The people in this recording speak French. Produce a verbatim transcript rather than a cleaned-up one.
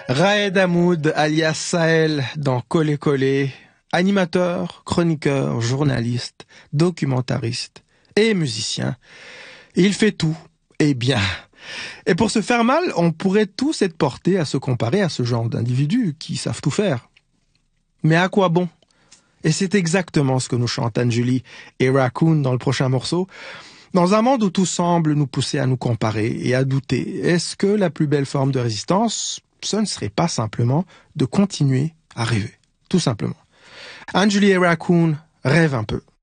Raed Hamoud, alias Sahel, dans Collé Collé, animateur, chroniqueur, journaliste, documentariste et musicien. Il fait tout, et bien. Et pour se faire mal, on pourrait tous être portés à se comparer à ce genre d'individus qui savent tout faire. Mais à quoi bon? Et c'est exactement ce que nous chantent Anjuli et Raccoon dans le prochain morceau. Dans un monde où tout semble nous pousser à nous comparer et à douter, est-ce que la plus belle forme de résistance, ce ne serait pas simplement de continuer à rêver? Tout simplement. Anjuli et Raccoon rêvent un peu.